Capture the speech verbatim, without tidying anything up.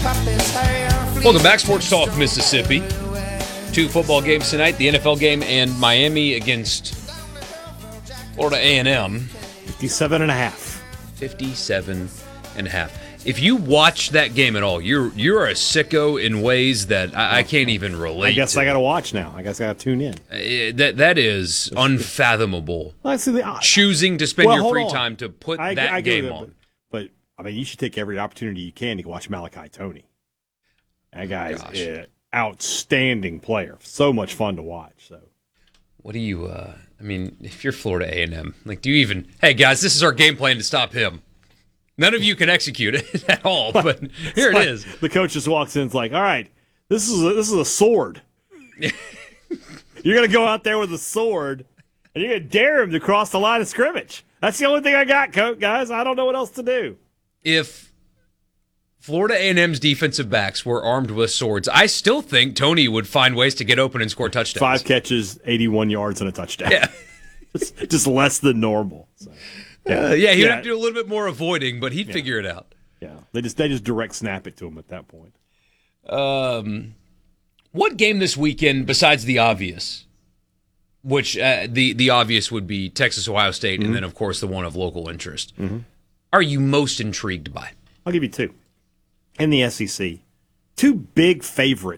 Welcome back, Sports Talk Mississippi. Two football games tonight, the N F L game and Miami against Florida A and M. fifty-seven and a half. fifty-seven and a half. If you watch that game at all, you're you're a sicko in ways that I, I can't even relate I guess to. I got to watch now. I guess I got to tune in. Uh, that That is unfathomable. Well, see, the, uh, Choosing to spend well, your hold free on. time to put I, that I game it, on. But, but, I mean, you should take every opportunity you can to watch Malachi Tony. That guy's Gosh. an outstanding player. So much fun to watch. So, What do you, uh, I mean, if you're Florida A and M, like, do you even, hey, guys, this is our game plan to stop him. None of you can execute it at all, but here it like, is. The coach just walks in and is like, all right, this is a, this is a sword. You're going to go out there with a sword, and you're going to dare him to cross the line of scrimmage. That's the only thing I got, coach, guys. I don't know what else to do. If Florida A and M's defensive backs were armed with swords, I still think Tony would find ways to get open and score touchdowns. Five catches, eighty-one yards, and a touchdown. Yeah. just, just less than normal. So, yeah, uh, yeah, he'd yeah. have to do a little bit more avoiding, but he'd Yeah. figure it out. Yeah, they just they just direct snap it to him at that point. Um, what game this weekend, besides the obvious, which uh, the, the obvious would be Texas, Ohio State, Mm-hmm. and then, of course, the one of local interest, mm-hmm. are you most intrigued by? I'll give you two. In the S E C, two big favorite